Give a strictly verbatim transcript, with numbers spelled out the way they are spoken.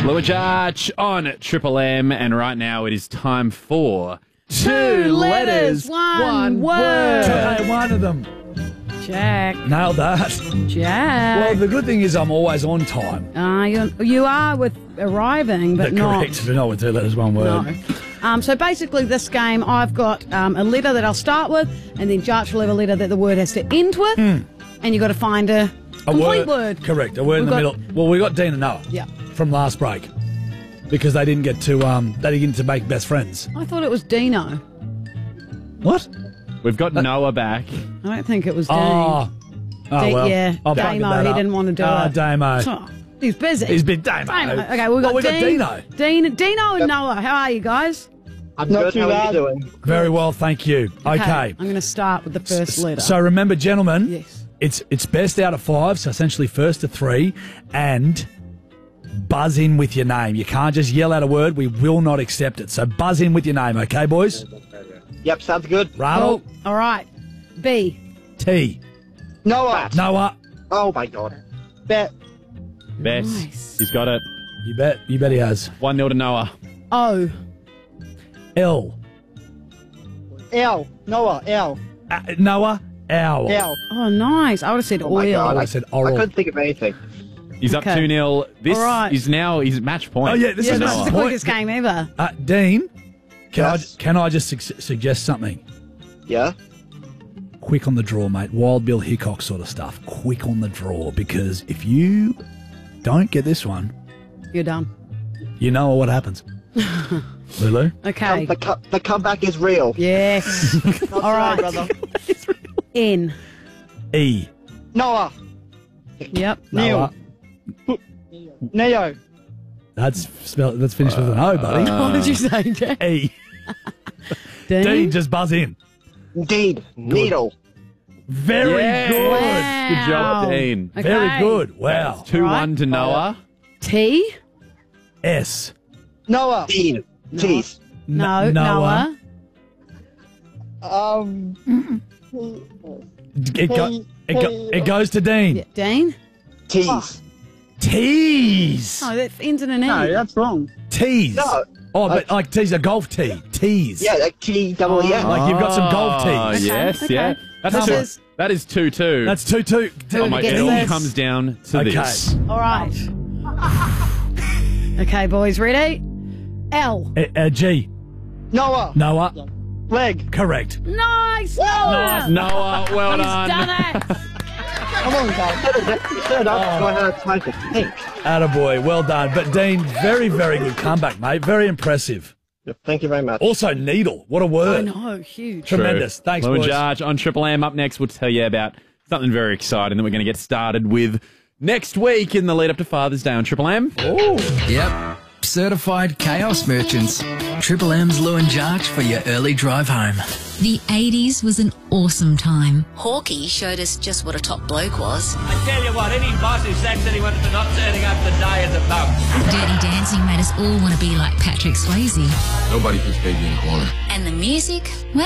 Lou and Jarch on Triple M, and right now it is time for two, Two letters, letters, one one word. word. Hey, one of them. Jack. Nailed that. Well, Jack. the good thing is I'm always on time. Uh, you, you are with arriving, but But not. correct, but not with two letters, one word. No. Um, so basically, this game, I've got um, a letter that I'll start with, and then Jarch will have a letter that the word has to end with, and you've got to find a, A complete word. Correct, a word in We've the got- middle. Well, we got Dean and Noah Yeah. from last break because they didn't get to um they didn't get to make best friends. I thought it was Dino. What? We've got Noah back. I don't think it was Dean. Oh, oh De- well. yeah, I'll bugger Damo, that he up. didn't want to do Ah, it. Damo. Oh, he's busy. He's been Damo. Damo. Okay, we've got, oh, we got Dean, Dino. Dean, Dino and Noah. How are you guys? I'm Not good. How are you doing? Very well, thank you. Okay. I'm going to start with the first letter. So remember, gentlemen, Yes. it's it's best out of five, so essentially first to three, and buzz in with your name. You can't just yell out a word. We will not accept it. So buzz in with your name, okay, boys? Yep, sounds good. Rattle. Oh, all right. B. T. Noah. Noah. Oh my god. Bet. Bess, Nice. he's got it. You bet. You bet he has. one nil to Noah. O. L. L. Noah. L. Uh, Noah. Owl. L. Oh, nice. I would have said Oh my oil. god. I said I oral. couldn't think of anything. He's up Okay. two nil. This All right. is now he's match point. Oh, yeah, this Yeah, is this Noah. is the Point. quickest game ever. Uh, Dean, can Yes? I can I just su- suggest something? Yeah? Quick on the draw, mate. Wild Bill Hickok sort of stuff. Quick on the draw, because if you don't get this one, You're done. you know what happens. Lulu? Okay. The, co- the comeback is real. Yes. Not All today, right. brother. N. E. Noah. Yep. Noah. Neo. That's spelled, that's finished with an O, buddy. What did you say, Jack? E. Dean? Dean, just buzz in. Indeed. Needle. Very Yes. good. Wow. Good job, Dean. Okay. Very good. Wow. two one to Noah. T. S. Noah. Dean. Teeth. No. N- Noah. Um. It, go, it, go, it goes to Dean. Yeah. Dean. Teeth. Tease. Oh, that ends in an E. No, that's wrong. Tease. No. Oh, but like tease, a golf tee. Tease. Yeah, like T double E N. Like you've got some golf Oh, tees. yes, okay. yeah. That's This two. is- That is two two. That's two two. Oh my, Get it all this. comes down to Okay. this. All right. Okay, boys, ready? L. Uh, uh, G. Noah. Noah. Leg. Correct. Nice, Noah. Noah, well He's done. done it. Come on, guys. Third up, so I had time to think. Attaboy. Well done. But Dean, very, very good comeback, mate. Very impressive. Thank you very much. Also, needle. What a I word. know, huge. Tremendous. True. Thanks, Lou and boys. Jarch on Triple M. Up next, we'll tell you about something very exciting that we're going to get started with next week in the lead up to Father's Day on Triple M. Yep. Certified chaos merchants. Triple M's Lou and Jarch for your early drive home. The eighties was an awesome time. Hawkeye showed us just what a top bloke was. I tell you what, any boss who sacks anyone for not turning up to die at the pub. Dirty Dancing made us all want to be like Patrick Swayze. Nobody puts baby in the corner. And the music, well,